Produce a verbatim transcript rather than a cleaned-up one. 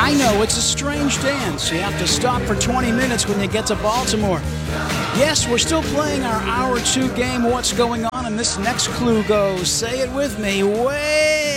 I know, it's a strange dance. You have to stop for twenty minutes when you get to Baltimore. Yes, we're still playing our hour two game, What's Going On? And this next clue goes, say it with me, way